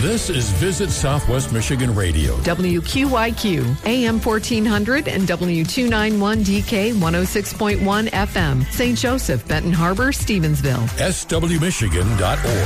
This is Visit Southwest Michigan Radio. WQYQ, AM 1400 and W291DK 106.1 FM. St. Joseph, Benton Harbor, Stevensville. SWMichigan.org.